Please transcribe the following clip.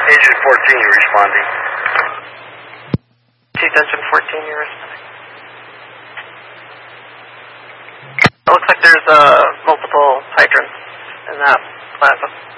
Agent 14, you're responding. Dungeon 14, you're responding. It looks like there's multiple hydrants in that plaza.